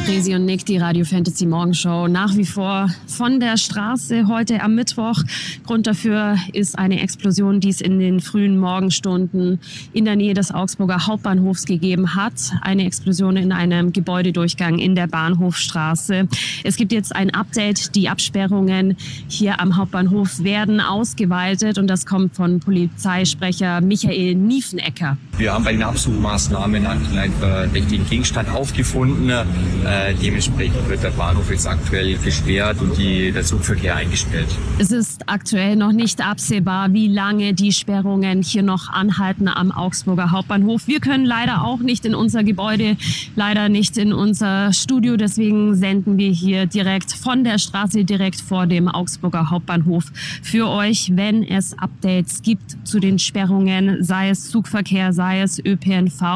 Resi und Nick, die Radio Fantasy Morgenshow, nach wie vor von der Straße heute am Mittwoch. Grund dafür ist eine Explosion, die es in den frühen Morgenstunden in der Nähe des Augsburger Hauptbahnhofs gegeben hat. Eine Explosion in einem Gebäudedurchgang in der Bahnhofstraße. Es gibt jetzt ein Update. Die Absperrungen hier am Hauptbahnhof werden ausgeweitet und das kommt von Polizeisprecher Michael Niefenecker. Wir haben bei den Absuchmaßnahmen einen verdächtigen Gegenstand aufgefunden. Dementsprechend wird der Bahnhof jetzt aktuell gesperrt und der Zugverkehr eingestellt. Es ist aktuell noch nicht absehbar, wie lange die Sperrungen hier noch anhalten am Augsburger Hauptbahnhof. Wir können leider auch nicht in unser Gebäude, leider nicht in unser Studio. Deswegen senden wir hier direkt von der Straße, direkt vor dem Augsburger Hauptbahnhof für euch, wenn es Updates gibt zu den Sperrungen, sei es Zugverkehr, sei es ÖPNV.